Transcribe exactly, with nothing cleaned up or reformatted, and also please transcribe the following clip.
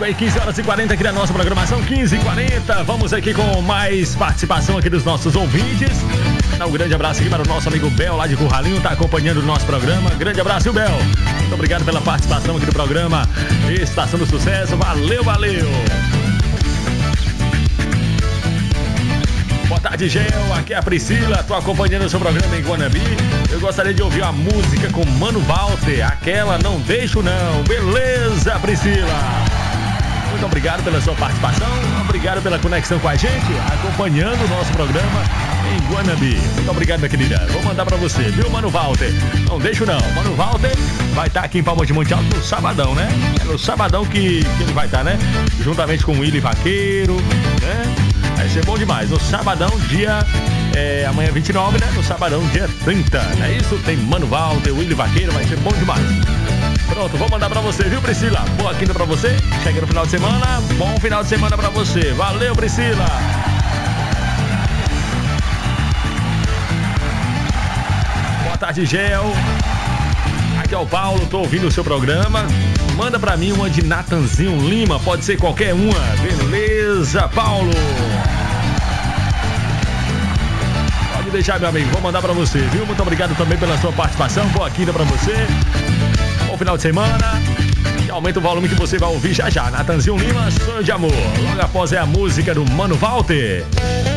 aí, quinze horas e quarenta aqui na nossa programação, quinze e quarenta. Vamos aqui com mais participação aqui dos nossos ouvintes. Dá um grande abraço aqui para o nosso amigo Bel, lá de Curralinho, tá acompanhando o nosso programa. Grande abraço, Bel. Muito obrigado pela participação aqui do programa Estação do Sucesso. Valeu, valeu. Boa tarde, Gel. Aqui é a Priscila. Tô acompanhando o seu programa em Guanabi. Eu gostaria de ouvir a música com Mano Walter. Aquela Não Deixo Não. Beleza, Priscila? Muito obrigado pela sua participação. Obrigado pela conexão com a gente, acompanhando o nosso programa em Guanabi. Muito obrigado, minha querida. Vou mandar pra você, viu, Mano Walter? Não deixo não. Mano Walter vai estar aqui em Palmas de Monte Alto no sabadão, né? É no sabadão que, que ele vai estar, né? Juntamente com o Willy Vaqueiro, né? Vai ser bom demais. No sabadão, dia... É, amanhã vinte e nove, né? No sabadão, dia trinta. É isso? Tem Mano Walter, Willy Vaqueiro. Vai ser bom demais. Pronto, vou mandar pra você, viu, Priscila? Boa quinta pra você. Chega no final de semana. Bom final de semana pra você. Valeu, Priscila. Boa tarde, Gel. Aqui é o Paulo, tô ouvindo o seu programa. Manda pra mim uma de Natanzinho Lima. Pode ser qualquer uma. Beleza, Paulo. Pode deixar, meu amigo. Vou mandar pra você, viu? Muito obrigado também pela sua participação. Boa quinta pra você. Bom final de semana. E aumenta o volume que você vai ouvir já já. Natanzinho Lima, Sonho de Amor. Logo após é a música do Mano Walter.